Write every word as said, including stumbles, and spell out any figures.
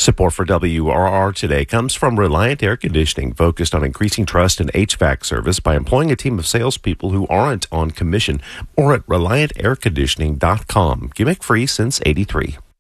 Support for W R R today comes from Reliant Air Conditioning, focused on increasing trust in H V A C service by employing a team of salespeople who aren't on commission. Or at reliant air conditioning dot com. Gimmick free since eighty-three.